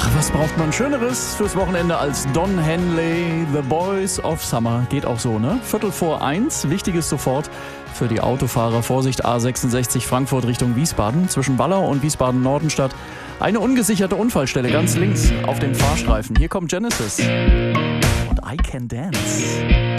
Ach, was braucht man Schöneres fürs Wochenende als Don Henley, The Boys of Summer? Geht auch so, ne? 1:45, Wichtiges sofort für die Autofahrer. Vorsicht, A66 Frankfurt Richtung Wiesbaden. Zwischen Wallau und Wiesbaden-Nordenstadt eine ungesicherte Unfallstelle ganz links auf dem Fahrstreifen. Hier kommt Genesis und I Can Dance.